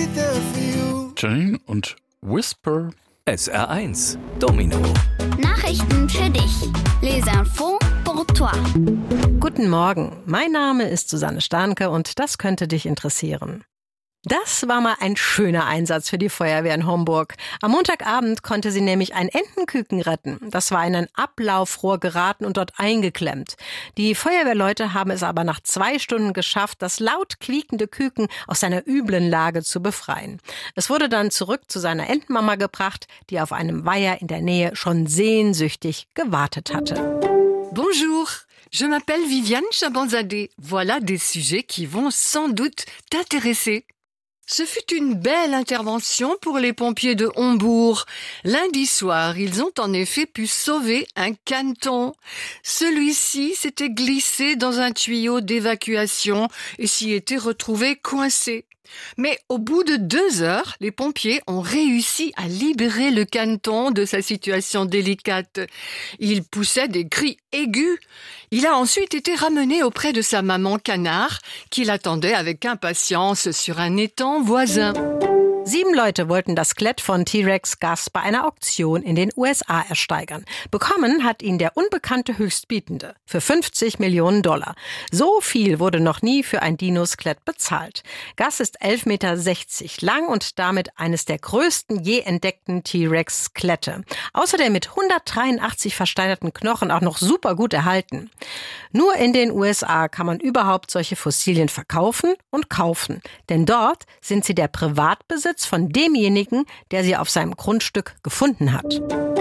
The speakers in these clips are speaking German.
Janine und Whisper. SR1 Domino. Nachrichten für dich. Les infos pour toi. Guten Morgen, mein Name ist Susanne Starnke und das könnte dich interessieren. Das war mal ein schöner Einsatz für die Feuerwehr in Homburg. Am Montagabend konnte sie nämlich ein Entenküken retten. Das war in ein Ablaufrohr geraten und dort eingeklemmt. Die Feuerwehrleute haben es aber nach 2 Stunden geschafft, das laut quiekende Küken aus seiner üblen Lage zu befreien. Es wurde dann zurück zu seiner Entenmama gebracht, die auf einem Weiher in der Nähe schon sehnsüchtig gewartet hatte. Bonjour, je m'appelle Viviane Chabanzadeh. Voilà des sujets qui vont sans doute t'intéresser. Ce fut une belle intervention pour les pompiers de Hombourg. Lundi soir, ils ont en effet pu sauver un caneton. Celui-ci s'était glissé dans un tuyau d'évacuation et s'y était retrouvé coincé. Mais au bout de 2 heures, les pompiers ont réussi à libérer le caneton de sa situation délicate. Il poussait des cris aigus. Il a ensuite été ramené auprès de sa maman canard, qui l'attendait avec impatience sur un étang voisin. 7 Leute wollten das Skelett von T-Rex Gus bei einer Auktion in den USA ersteigern. Bekommen hat ihn der unbekannte Höchstbietende für $50 Millionen. So viel wurde noch nie für ein Dino-Skelett bezahlt. Gus ist 11,60 Meter lang und damit eines der größten je entdeckten T-Rex-Skelette. Außerdem mit 183 versteinerten Knochen auch noch super gut erhalten. Nur in den USA kann man überhaupt solche Fossilien verkaufen und kaufen. Denn dort sind sie der Privatbesitz von demjenigen, der sie auf seinem Grundstück gefunden hat.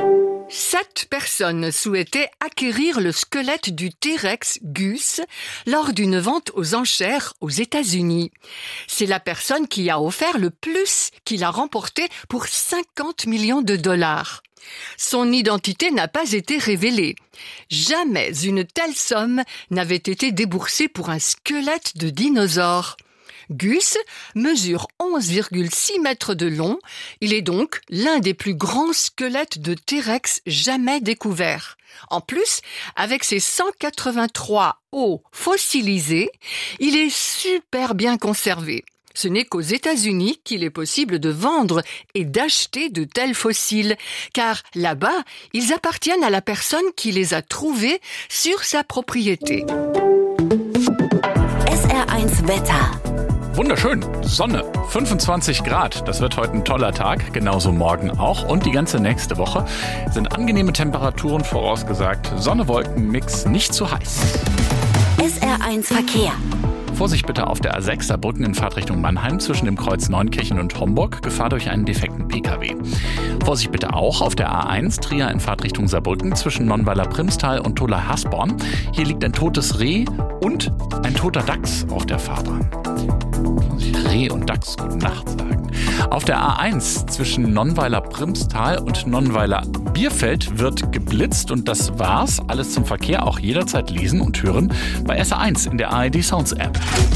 7 personnes souhaitaient acquérir le squelette du T-Rex Gus lors d'une vente aux enchères aux États-Unis. C'est la personne qui a offert le plus qui l'a remporté pour $50 millions. Son identité n'a pas été révélée. Jamais une telle somme n'avait été déboursée pour un squelette de dinosaure. Gus mesure 11,6 mètres de long. Il est donc l'un des plus grands squelettes de T-Rex jamais découverts. En plus, avec ses 183 os fossilisés, il est super bien conservé. Ce n'est qu'aux États-Unis qu'il est possible de vendre et d'acheter de tels fossiles, car là-bas, ils appartiennent à la personne qui les a trouvés sur sa propriété. SR1 Wetter. Wunderschön, Sonne, 25 Grad. Das wird heute ein toller Tag, genauso morgen auch. Und die ganze nächste Woche sind angenehme Temperaturen vorausgesagt. Sonne, Wolken, Mix, nicht zu heiß. SR1 Verkehr. Vorsicht bitte auf der A6 Saarbrücken in Fahrtrichtung Mannheim zwischen dem Kreuz Neunkirchen und Homburg. Gefahr durch einen defekten Pkw. Vorsicht bitte auch auf der A1 Trier in Fahrtrichtung Saarbrücken zwischen Nonnweiler-Primstal und Tholey-Hasborn. Hier liegt ein totes Reh und ein toter Dachs auf der Fahrbahn. Reh und Dachs gute Nacht sagen. Auf der A1 zwischen Nonnweiler-Primstal und Nonnweiler-Bierfeld wird geblitzt und das war's. Alles zum Verkehr auch jederzeit lesen und hören bei SR1 in der ARD Sounds App.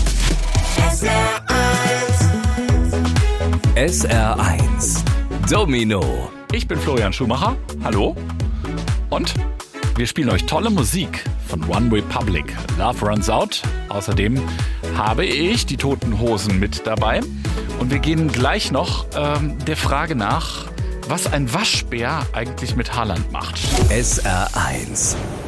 SR1 Domino. Ich bin Florian Schumacher. Hallo. Und wir spielen euch tolle Musik von One Republic. Love Runs Out. Außerdem habe ich die Toten Hosen mit dabei. Und wir gehen gleich noch der Frage nach, was ein Waschbär eigentlich mit Haaland macht. SR1